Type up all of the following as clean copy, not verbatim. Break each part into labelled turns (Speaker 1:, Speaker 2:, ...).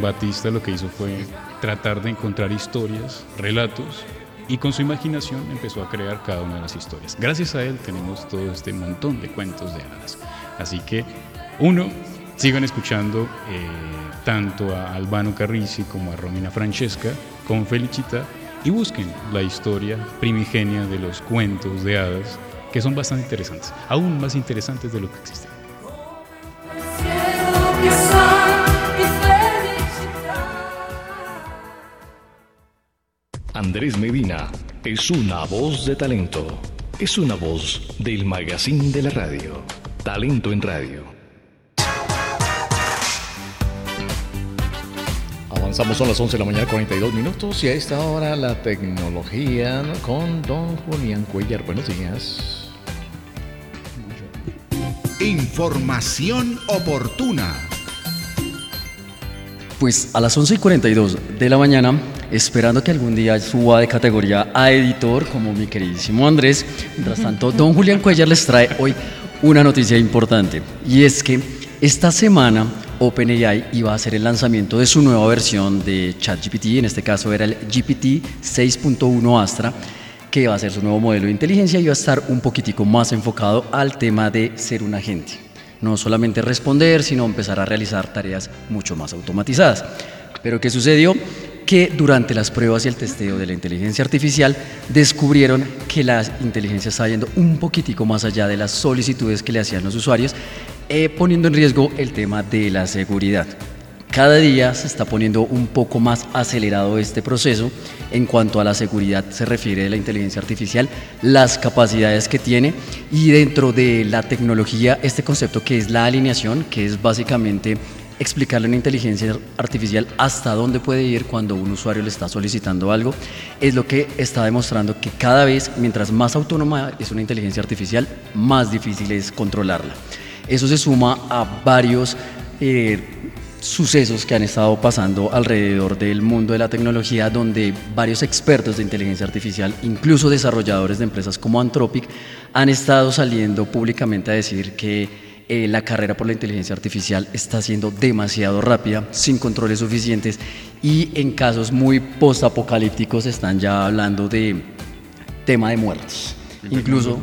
Speaker 1: Batista lo que hizo fue tratar de encontrar historias, relatos, y con su imaginación empezó a crear cada una de las historias. Gracias a él tenemos todo este montón de cuentos de hadas. Así que, sigan escuchando tanto a Albano Carrisi como a Romina Francesca con Felicita y busquen la historia primigenia de los cuentos de hadas, que son bastante interesantes, aún más interesantes de lo que existen.
Speaker 2: Andrés Medina es una voz de talento, es una voz del magazine de la radio, Talento en Radio. Avanzamos, son las 11 de la mañana, 42 minutos, y a esta hora la tecnología con don Julián Cuellar. Buenos días.
Speaker 3: Información oportuna.
Speaker 4: Pues a las 11:42 de la mañana, esperando que algún día suba de categoría a editor, como mi queridísimo Andrés, mientras tanto, don Julián Cuellar les trae hoy una noticia importante, y es que esta semana OpenAI iba a hacer el lanzamiento de su nueva versión de ChatGPT, en este caso era el GPT 6.1 Astra, que va a ser su nuevo modelo de inteligencia y va a estar un poquitico más enfocado al tema de ser un agente. No solamente responder, sino empezar a realizar tareas mucho más automatizadas. Pero ¿qué sucedió? Que durante las pruebas y el testeo de la inteligencia artificial descubrieron que la inteligencia está yendo un poquitico más allá de las solicitudes que le hacían los usuarios, poniendo en riesgo el tema de la seguridad. Cada día se está poniendo un poco más acelerado este proceso en cuanto a la seguridad se refiere de la inteligencia artificial, las capacidades que tiene, y dentro de la tecnología este concepto que es la alineación, que es básicamente explicarle a una inteligencia artificial hasta dónde puede ir cuando un usuario le está solicitando algo, es lo que está demostrando que cada vez, mientras más autónoma es una inteligencia artificial, más difícil es controlarla. Eso se suma a varios sucesos que han estado pasando alrededor del mundo de la tecnología, donde varios expertos de inteligencia artificial, incluso desarrolladores de empresas como Anthropic, han estado saliendo públicamente a decir que la carrera por la inteligencia artificial está siendo demasiado rápida, sin controles suficientes, y en casos muy post-apocalípticos están ya hablando de tema de muertos. Incluso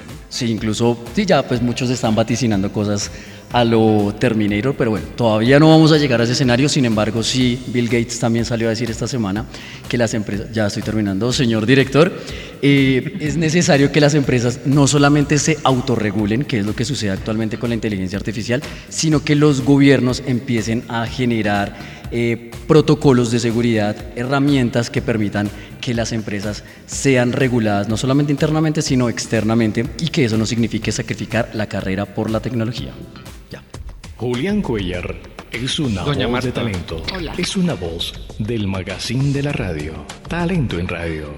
Speaker 4: ya pues muchos están vaticinando cosas a lo Terminator, pero bueno, todavía no vamos a llegar a ese escenario. Sin embargo, sí, Bill Gates también salió a decir esta semana que las empresas, ya estoy terminando, señor director, es necesario que las empresas no solamente se autorregulen, que es lo que sucede actualmente con la inteligencia artificial, sino que los gobiernos empiecen a generar protocolos de seguridad, herramientas que permitan que las empresas sean reguladas no solamente internamente, sino externamente, y que eso no signifique sacrificar la carrera por la tecnología. Ya.
Speaker 2: Julián Cuellar es una
Speaker 5: Doña
Speaker 2: voz
Speaker 5: Marta.
Speaker 2: de talento.
Speaker 5: Hola.
Speaker 2: Es una voz del magazine de la radio, Talento en Radio.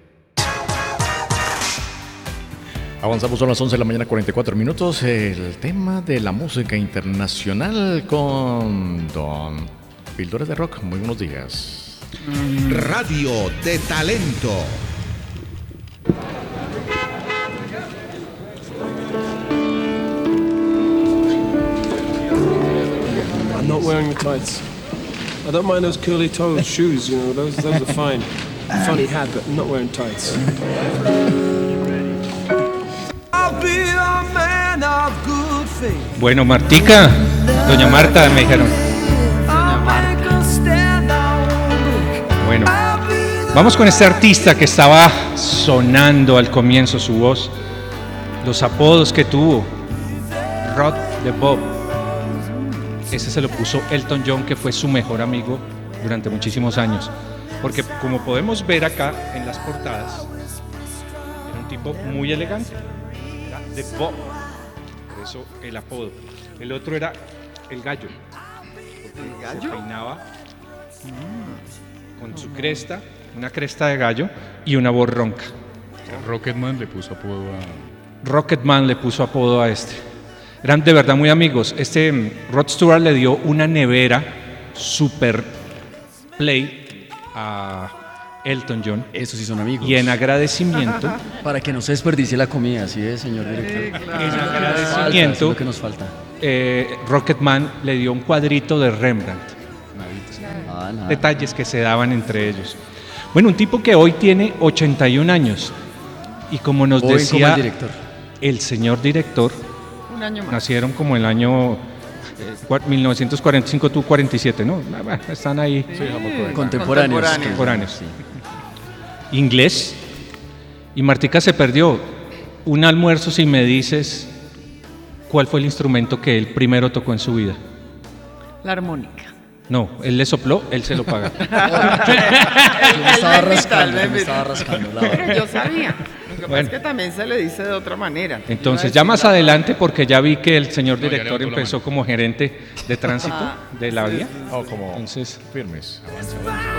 Speaker 2: Avanzamos, son las 11 de la mañana, 44 minutos. El tema de la música internacional con Don Píldoras de Rock. Muy buenos días.
Speaker 3: Radio de Talento.
Speaker 6: I'm not wearing the tights. I don't mind those curly toed shoes, you know, those are fine. Funny hat, but I'm not wearing tights.
Speaker 5: Bueno, Martica, doña Marta, me dijeron. Bueno, vamos con este artista que estaba sonando al comienzo su voz, los apodos que tuvo. Rod the Bob. Ese se lo puso Elton John, que fue su mejor amigo durante muchísimos años. Porque como podemos ver acá en las portadas, era un tipo muy elegante. Era The Bob. Por eso el apodo. El otro era el gallo. ¿El gallo? Se peinaba con su cresta, una cresta de gallo y una voz ronca.
Speaker 1: Rocketman le puso apodo a...
Speaker 5: Rocketman le puso apodo a este. Eran de verdad muy amigos. Rod Stewart le dio una nevera Super Play a Elton John.
Speaker 4: Eso sí son amigos.
Speaker 5: Y en agradecimiento,
Speaker 4: Para que no se desperdicie la comida, ¿sí es, señor director?
Speaker 5: en
Speaker 4: Es
Speaker 5: agradecimiento,
Speaker 4: lo que nos falta.
Speaker 5: Rocketman le dio un cuadrito de Rembrandt.
Speaker 4: nada.
Speaker 5: Detalles que se daban entre ellos. Bueno, un tipo que hoy tiene 81 años y como nos
Speaker 4: Joven
Speaker 5: decía
Speaker 4: como el director.
Speaker 5: el señor director,
Speaker 7: Un año más.
Speaker 5: nacieron como el año 1945, tú 47, ¿no? Están ahí
Speaker 4: Contemporáneos.
Speaker 5: contemporáneos. Inglés. Y Martica se perdió un almuerzo si me dices cuál fue el instrumento que él primero tocó en su vida.
Speaker 7: La armónica.
Speaker 5: No, él le sopló, él se lo paga.
Speaker 4: Yo me estaba
Speaker 7: Él me invita,
Speaker 4: rascando,
Speaker 7: él
Speaker 4: yo
Speaker 7: me
Speaker 4: me estaba
Speaker 7: invita.
Speaker 4: rascando la
Speaker 7: Pero
Speaker 4: barba.
Speaker 7: yo sabía. Lo que pasa
Speaker 5: Bueno.
Speaker 7: es que también se le dice de otra manera.
Speaker 5: Entonces,
Speaker 7: Iba a
Speaker 5: ya
Speaker 7: decir
Speaker 5: más
Speaker 7: la-
Speaker 5: adelante, porque ya vi que el señor
Speaker 1: ya
Speaker 5: director
Speaker 1: levantó la
Speaker 5: empezó como gerente de tránsito de la vía.
Speaker 2: Oh, como
Speaker 5: Entonces,
Speaker 2: firmes.